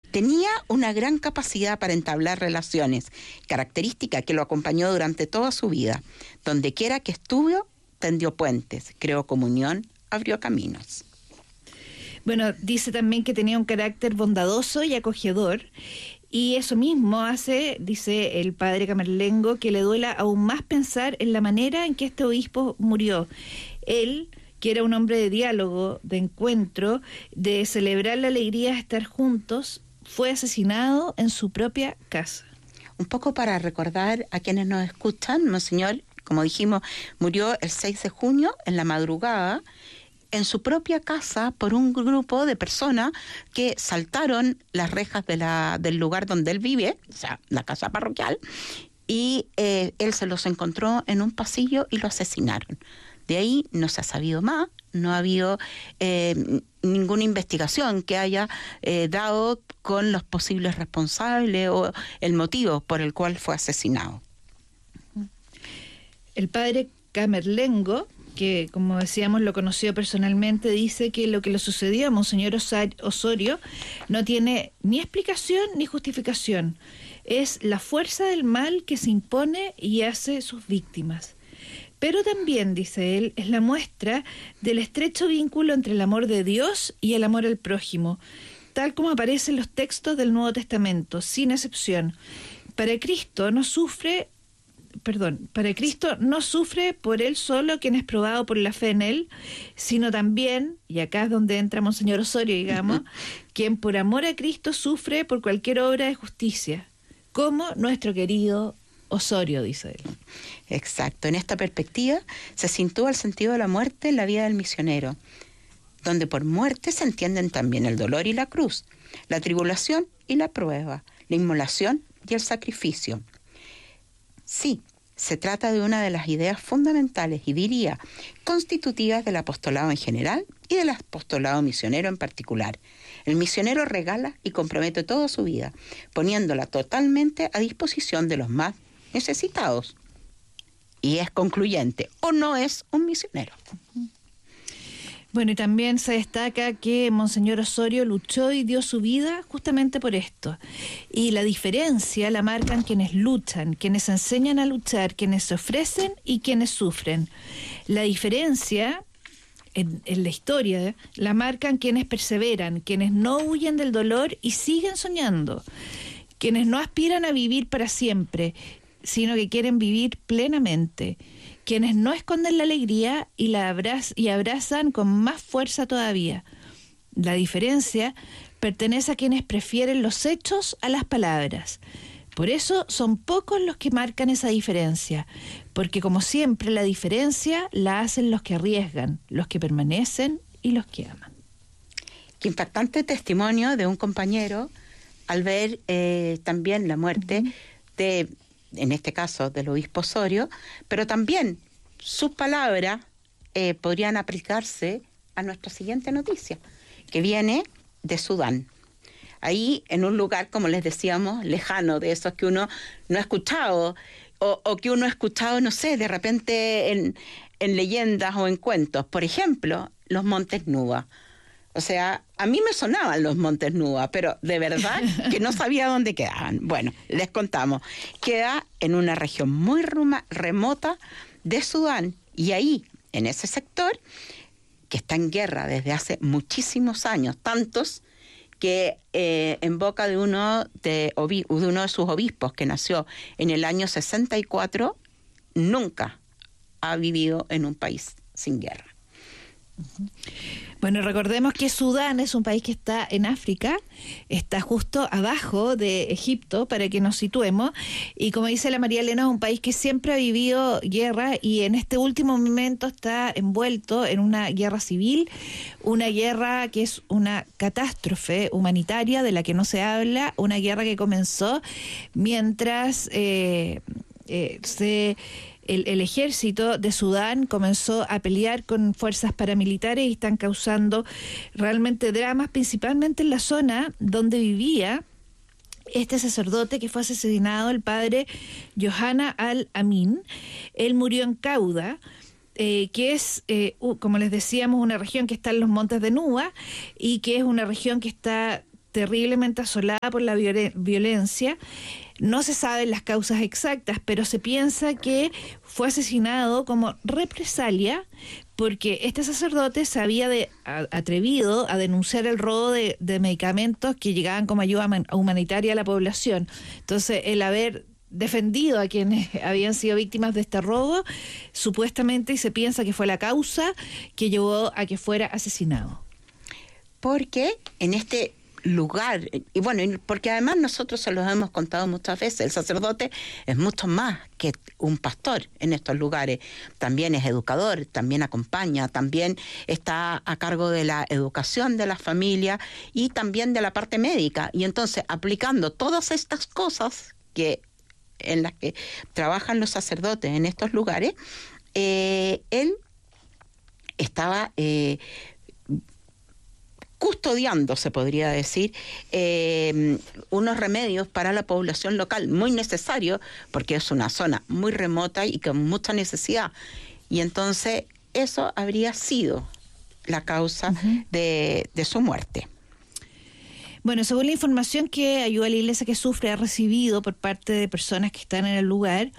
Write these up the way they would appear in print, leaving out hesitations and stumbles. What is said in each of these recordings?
Tenía una gran capacidad para entablar relaciones, característica que lo acompañó durante toda su vida. Donde quiera que estuvo, tendió puentes, creó comunión, abrió caminos. Bueno, dice también que tenía un carácter bondadoso y acogedor, y eso mismo hace, dice el padre Camerlengo, que le duela aún más pensar en la manera en que este obispo murió. Él, que era un hombre de diálogo, de encuentro, de celebrar la alegría de estar juntos, fue asesinado en su propia casa. Un poco para recordar a quienes nos escuchan, Monseñor, como dijimos, murió el 6 de junio en la madrugada en su propia casa por un grupo de personas que saltaron las rejas del lugar donde él vive, o sea, la casa parroquial, y él se los encontró en un pasillo y lo asesinaron. De ahí no se ha sabido más, no ha habido ninguna investigación que haya dado con los posibles responsables o el motivo por el cual fue asesinado. El padre Camerlengo, que como decíamos lo conoció personalmente, dice que lo que le sucedió a Monseñor Osorio no tiene ni explicación ni justificación. Es la fuerza del mal que se impone y hace sus víctimas. Pero también, dice él, es la muestra del estrecho vínculo entre el amor de Dios y el amor al prójimo, tal como aparece en los textos del Nuevo Testamento, sin excepción. Cristo no sufre por él solo quien es probado por la fe en él, sino también, y acá es donde entra Monseñor Osorio, digamos, quien por amor a Cristo sufre por cualquier obra de justicia, como nuestro querido Osorio, dice él. Exacto. En esta perspectiva se sitúa el sentido de la muerte en la vida del misionero, donde por muerte se entienden también el dolor y la cruz, la tribulación y la prueba, la inmolación y el sacrificio. Sí, se trata de una de las ideas fundamentales y diría constitutivas del apostolado en general y del apostolado misionero en particular. El misionero regala y compromete toda su vida, poniéndola totalmente a disposición de los más necesitados. Y es concluyente, o no es un misionero. Bueno, y también se destaca que Monseñor Osorio luchó y dio su vida justamente por esto. Y la diferencia la marcan quienes luchan, quienes enseñan a luchar, quienes se ofrecen y quienes sufren. La diferencia en la historia la marcan quienes perseveran, quienes no huyen del dolor y siguen soñando, quienes no aspiran a vivir para siempre, sino que quieren vivir plenamente, quienes no esconden la alegría y abrazan con más fuerza todavía. La diferencia pertenece a quienes prefieren los hechos a las palabras. Por eso son pocos los que marcan esa diferencia, porque como siempre la diferencia la hacen los que arriesgan, los que permanecen y los que aman. Qué impactante testimonio de un compañero al ver también la muerte de, en este caso, del obispo Osorio, pero también sus palabras podrían aplicarse a nuestra siguiente noticia, que viene de Sudán. Ahí, en un lugar, como les decíamos, lejano, de esos que uno no ha escuchado, o que uno ha escuchado, no sé, de repente en leyendas o en cuentos. Por ejemplo, los Montes Nuba. O sea, a mí me sonaban los Montes Nuba, pero de verdad que no sabía dónde quedaban. Bueno, les contamos. Queda en una región muy remota de Sudán, y ahí, en ese sector, que está en guerra desde hace muchísimos años, tantos que en boca de uno de sus obispos, que nació en el año 64, nunca ha vivido en un país sin guerra. Bueno, recordemos que Sudán es un país que está en África, está justo abajo de Egipto, para que nos situemos, y como dice la María Elena, es un país que siempre ha vivido guerra y en este último momento está envuelto en una guerra civil, una guerra que es una catástrofe humanitaria de la que no se habla, una guerra que comenzó mientras el ejército de Sudán comenzó a pelear con fuerzas paramilitares y están causando realmente dramas, principalmente en la zona donde vivía este sacerdote que fue asesinado, el padre Yohanna al-Amin. Él murió en Cauda, que es, como les decíamos, una región que está en los montes de Nuba y que es una región que está terriblemente asolada por la violencia. No se saben las causas exactas, pero se piensa que fue asesinado como represalia porque este sacerdote se había atrevido a denunciar el robo de medicamentos que llegaban como ayuda humanitaria a la población. Entonces, el haber defendido a quienes habían sido víctimas de este robo, supuestamente, y se piensa que fue la causa que llevó a que fuera asesinado. Porque en este lugar, y bueno, porque además nosotros se los hemos contado muchas veces, el sacerdote es mucho más que un pastor en estos lugares, también es educador, también acompaña, también está a cargo de la educación de la familia y también de la parte médica, y entonces aplicando todas estas cosas en las que trabajan los sacerdotes en estos lugares, él estaba custodiando, se podría decir, unos remedios para la población local, muy necesarios, porque es una zona muy remota y con mucha necesidad. Y entonces eso habría sido la causa de su muerte. Bueno, según la información que Ayuda a la Iglesia que Sufre ha recibido por parte de personas que están en el lugar,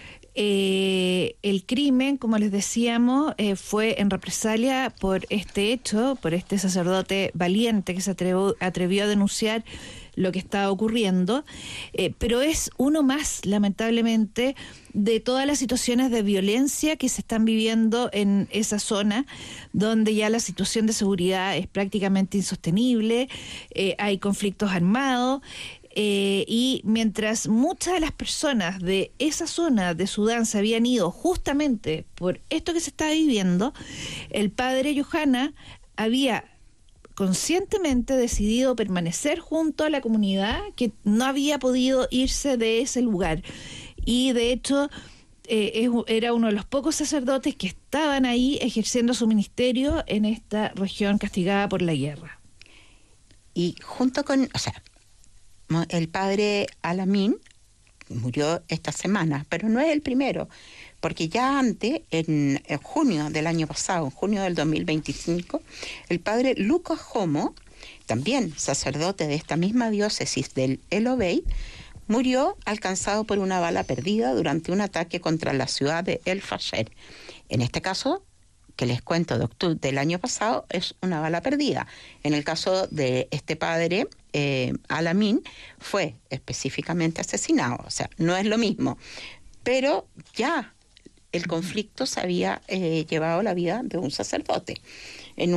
el crimen, como les decíamos, fue en represalia por este hecho, por este sacerdote valiente que se atrevió a denunciar lo que estaba ocurriendo, pero es uno más, lamentablemente, de todas las situaciones de violencia que se están viviendo en esa zona, donde ya la situación de seguridad es prácticamente insostenible, hay conflictos armados, y mientras muchas de las personas de esa zona de Sudán se habían ido justamente por esto que se estaba viviendo, el padre Yohana había conscientemente decidido permanecer junto a la comunidad que no había podido irse de ese lugar. Y de hecho era uno de los pocos sacerdotes que estaban ahí ejerciendo su ministerio en esta región castigada por la guerra. Y junto con, el padre Al-Amin murió esta semana, pero no es el primero, porque ya antes, en junio del año pasado, en junio del 2025, el padre Lucas Homo, también sacerdote de esta misma diócesis del El Obeid, murió alcanzado por una bala perdida durante un ataque contra la ciudad de El Fasher. En este caso, que les cuento de octubre del año pasado, es una bala perdida. En el caso de este padre, Al-Amin, fue específicamente asesinado. O sea, no es lo mismo. Pero ya el conflicto se había llevado la vida de un sacerdote en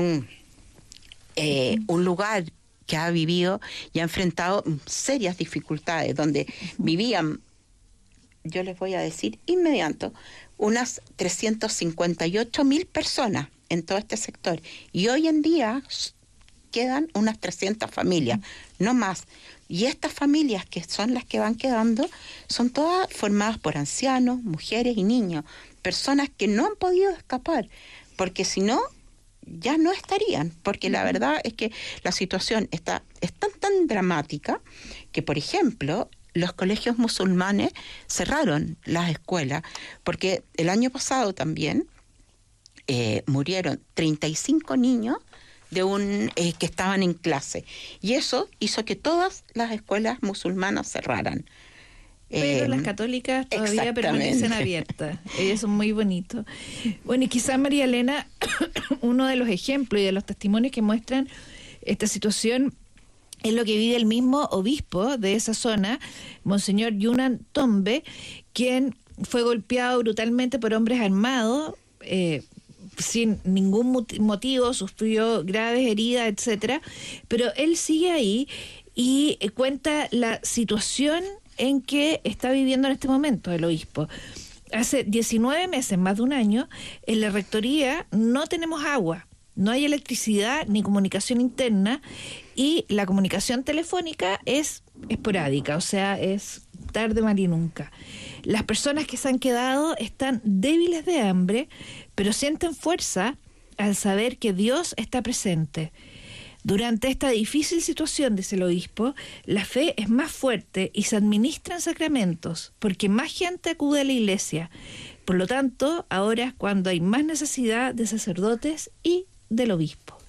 un lugar que ha vivido y ha enfrentado serias dificultades, donde vivían, yo les voy a decir inmediato, unas 358.000 personas en todo este sector. Y hoy en día quedan unas 300 familias, no más. Y estas familias, que son las que van quedando, son todas formadas por ancianos, mujeres y niños, personas que no han podido escapar, porque si no, ya no estarían, porque la verdad es que la situación es tan dramática que, por ejemplo, los colegios musulmanes cerraron las escuelas, porque el año pasado también murieron 35 niños que estaban en clase, y eso hizo que todas las escuelas musulmanas cerraran. Pero las católicas todavía permanecen abiertas. Eso es muy bonito. Bueno, y quizás, María Elena, uno de los ejemplos y de los testimonios que muestran esta situación es lo que vive el mismo obispo de esa zona, Monseñor Yunan Tombe, quien fue golpeado brutalmente por hombres armados, sin ningún motivo, sufrió graves heridas, etcétera, pero él sigue ahí y cuenta la situación en que está viviendo en este momento el obispo. Hace 19 meses, más de un año, en la rectoría no tenemos agua, no hay electricidad ni comunicación interna, y la comunicación telefónica es esporádica, o sea, es tarde, mal y nunca. Las personas que se han quedado están débiles de hambre, pero sienten fuerza al saber que Dios está presente. Durante esta difícil situación, dice el obispo, la fe es más fuerte y se administran sacramentos, porque más gente acude a la iglesia. Por lo tanto, ahora es cuando hay más necesidad de sacerdotes y del obispo.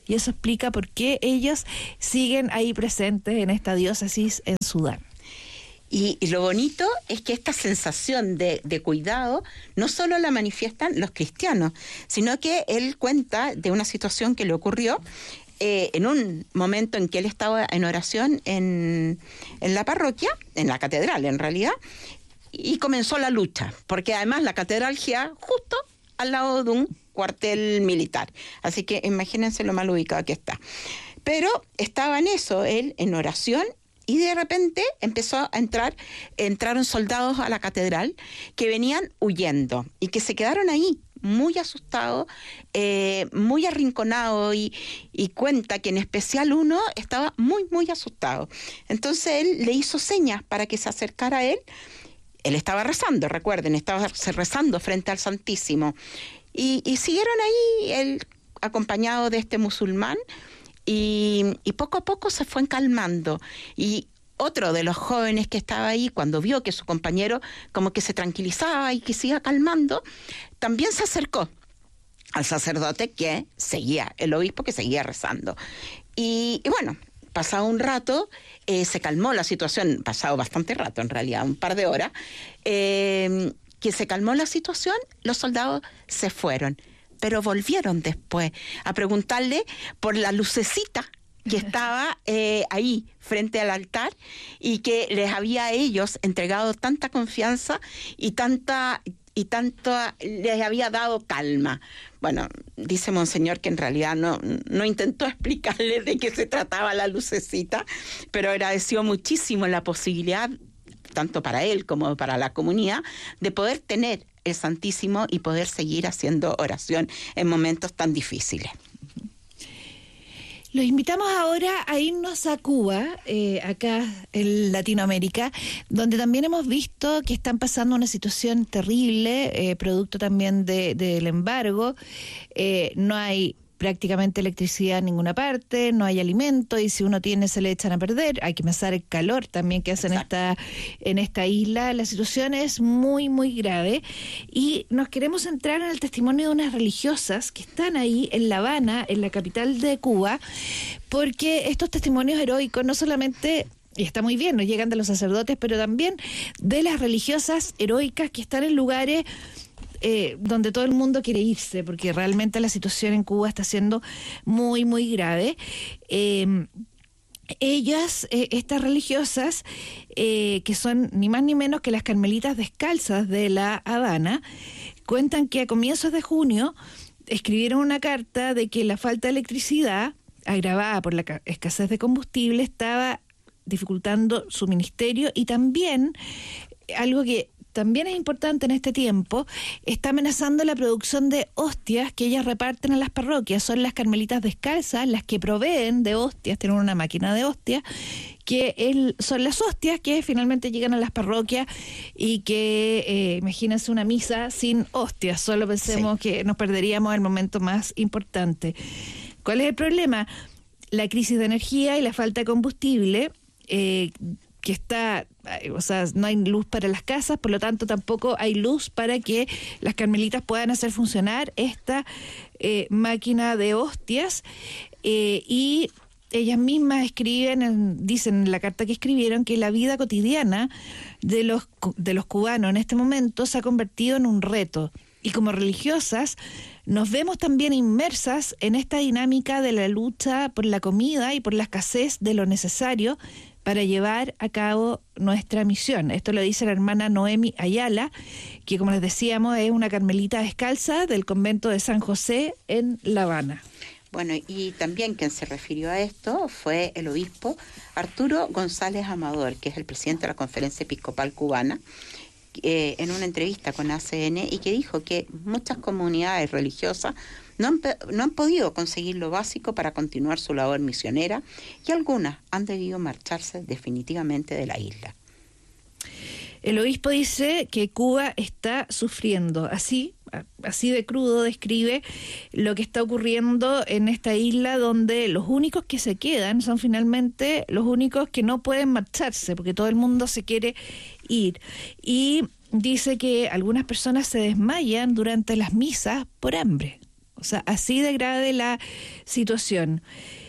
y eso explica por qué ellos siguen ahí presentes en esta diócesis en Sudán. Y lo bonito es que esta sensación de cuidado no solo la manifiestan los cristianos, sino que él cuenta de una situación que le ocurrió en un momento en que él estaba en oración en la parroquia, en la catedral en realidad, y comenzó la lucha, porque además la catedral gira justo al lado de un cuartel militar. Así que imagínense lo mal ubicado que está. Pero estaba en eso, él en oración, y de repente entraron soldados a la catedral que venían huyendo y que se quedaron ahí muy asustados, muy arrinconados, y cuenta que en especial uno estaba muy, muy asustado. Entonces él le hizo señas para que se acercara a él. Él estaba rezando, recuerden, estaba rezando frente al Santísimo. Y siguieron ahí, él acompañado de este musulmán, y poco a poco se fue calmando. Y otro de los jóvenes que estaba ahí, cuando vio que su compañero como que se tranquilizaba y que se iba calmando, también se acercó al sacerdote que seguía, el obispo que seguía rezando. Y bueno, pasado un rato, se calmó la situación, pasado bastante rato en realidad, un par de horas, que se calmó la situación, los soldados se fueron, pero volvieron después a preguntarle por la lucecita que estaba ahí frente al altar y que les había a ellos entregado tanta confianza y tanto les había dado calma. Bueno, dice Monseñor que en realidad no intentó explicarles de qué se trataba la lucecita, pero agradeció muchísimo la posibilidad, tanto para él como para la comunidad, de poder tener el Santísimo y poder seguir haciendo oración en momentos tan difíciles. Los invitamos ahora a irnos a Cuba, acá en Latinoamérica, donde también hemos visto que están pasando una situación terrible, producto también del embargo. No hay prácticamente electricidad en ninguna parte, no hay alimento, y si uno tiene se le echan a perder. Hay que pensar el calor también que hace en esta isla. La situación es muy, muy grave, y nos queremos centrar en el testimonio de unas religiosas que están ahí en La Habana, en la capital de Cuba, porque estos testimonios heroicos no solamente, y está muy bien, nos llegan de los sacerdotes, pero también de las religiosas heroicas que están en lugares donde todo el mundo quiere irse, porque realmente la situación en Cuba está siendo muy, muy grave. Ellas, estas religiosas, que son ni más ni menos que las Carmelitas Descalzas de La Habana, cuentan que a comienzos de junio escribieron una carta de que la falta de electricidad, agravada por la escasez de combustible, estaba dificultando su ministerio, y también, algo que también es importante en este tiempo, está amenazando la producción de hostias que ellas reparten a las parroquias. Son las Carmelitas Descalzas las que proveen de hostias, tienen una máquina de hostias, que son las hostias que finalmente llegan a las parroquias, y que imagínense una misa sin hostias, solo pensemos que nos perderíamos el momento más importante. ¿Cuál es el problema? La crisis de energía y la falta de combustible, que está, o sea, no hay luz para las casas, por lo tanto tampoco hay luz para que las carmelitas puedan hacer funcionar esta máquina de hostias, y ellas mismas dicen en la carta que escribieron, que la vida cotidiana de los cubanos en este momento se ha convertido en un reto, y como religiosas nos vemos también inmersas en esta dinámica de la lucha por la comida y por la escasez de lo necesario para llevar a cabo nuestra misión. Esto lo dice la hermana Noemi Ayala, que, como les decíamos, es una carmelita descalza del convento de San José en La Habana. Bueno, y también quien se refirió a esto fue el obispo Arturo González Amador, que es el presidente de la Conferencia Episcopal Cubana, en una entrevista con ACN, y que dijo que muchas comunidades religiosas no han podido conseguir lo básico para continuar su labor misionera, y algunas han debido marcharse definitivamente de la isla. El obispo dice que Cuba está sufriendo, así de crudo describe lo que está ocurriendo en esta isla, donde los únicos que se quedan son finalmente los únicos que no pueden marcharse, porque todo el mundo se quiere ir. Y dice que algunas personas se desmayan durante las misas por hambre. O sea, así de grave la situación.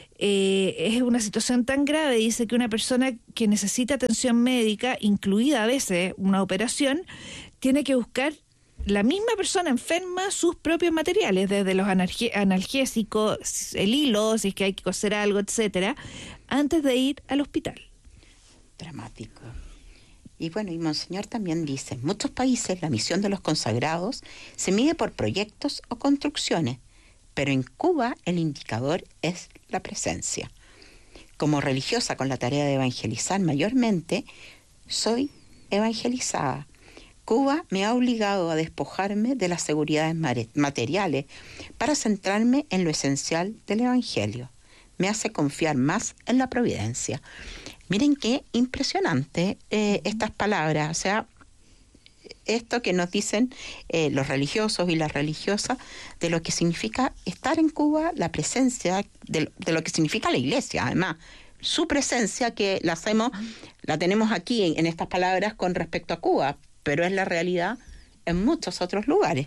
Es una situación tan grave, dice, que una persona que necesita atención médica, incluida a veces una operación, tiene que buscar la misma persona enferma sus propios materiales, desde los analgésicos, el hilo, si es que hay que coser algo, etcétera, antes de ir al hospital. Dramático. Y bueno, y Monseñor también dice, en muchos países la misión de los consagrados se mide por proyectos o construcciones, pero en Cuba el indicador es la presencia. Como religiosa con la tarea de evangelizar mayormente, soy evangelizada. Cuba me ha obligado a despojarme de las seguridades materiales para centrarme en lo esencial del Evangelio. Me hace confiar más en la providencia. Miren qué impresionante estas palabras, o sea, esto que nos dicen los religiosos y las religiosas de lo que significa estar en Cuba, la presencia de lo que significa la Iglesia, además, su presencia que la tenemos aquí en estas palabras con respecto a Cuba, pero es la realidad en muchos otros lugares.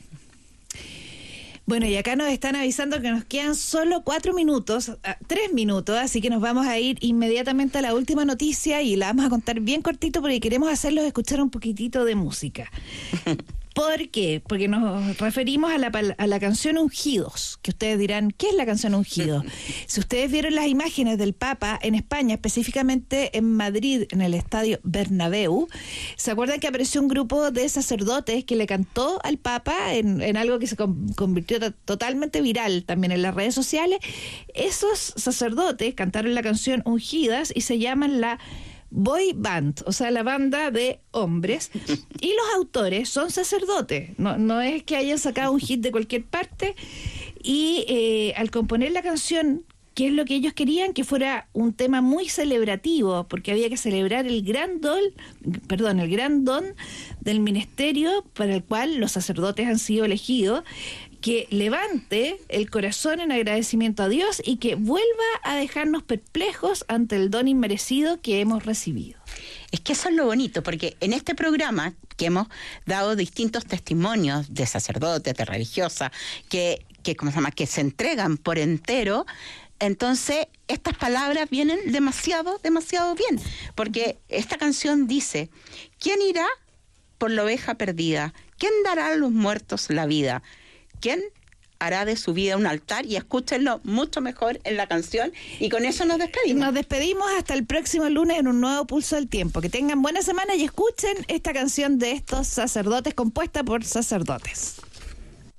Bueno, y acá nos están avisando que nos quedan solo 3 minutos, así que nos vamos a ir inmediatamente a la última noticia y la vamos a contar bien cortito porque queremos hacerlos escuchar un poquitito de música. ¿Por qué? Porque nos referimos a la canción Ungidos, que ustedes dirán, ¿qué es la canción Ungidos? Si ustedes vieron las imágenes del Papa en España, específicamente en Madrid, en el estadio Bernabéu, ¿se acuerdan que apareció un grupo de sacerdotes que le cantó al Papa en algo que se convirtió totalmente viral también en las redes sociales? Esos sacerdotes cantaron la canción Ungidas y se llaman la boy band, o sea, la banda de hombres, y los autores son sacerdotes, no es que hayan sacado un hit de cualquier parte, y al componer la canción, ¿qué es lo que ellos querían? Que fuera un tema muy celebrativo, porque había que celebrar el gran don del ministerio para el cual los sacerdotes han sido elegidos, que levante el corazón en agradecimiento a Dios y que vuelva a dejarnos perplejos ante el don inmerecido que hemos recibido. Es que eso es lo bonito, porque en este programa que hemos dado distintos testimonios de sacerdotes, de religiosas, que se entregan por entero, entonces estas palabras vienen demasiado, demasiado bien, porque esta canción dice, ¿quién irá por la oveja perdida? ¿Quién dará a los muertos la vida? ¿Quién hará de su vida un altar? Y escúchenlo mucho mejor en la canción. Y con eso nos despedimos. Nos despedimos hasta el próximo lunes en un nuevo Pulso del Tiempo. Que tengan buena semana y escuchen esta canción de estos sacerdotes compuesta por sacerdotes.